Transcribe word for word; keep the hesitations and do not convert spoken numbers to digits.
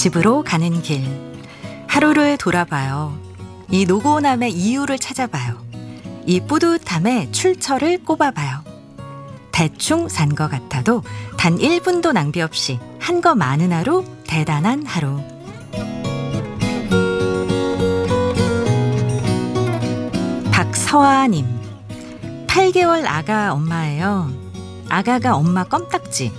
집으로 가는 길. 하루를 돌아봐요. 이 노고남의 이유를 찾아봐요. 이 뿌듯함에 출처를 꼽아봐요. 대충 산 것 같아도 단 일 분도 낭비 없이 한 거 많은 하루, 대단한 하루. 박서아님, 팔 개월 아가 엄마예요. 아가가 엄마 껌딱지